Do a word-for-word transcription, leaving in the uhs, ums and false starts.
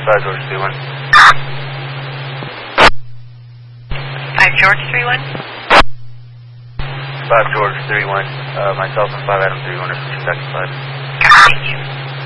five George three one. five George three one? five George three one. Uh, myself and five Adam three one are from Kentucky five. Thank you.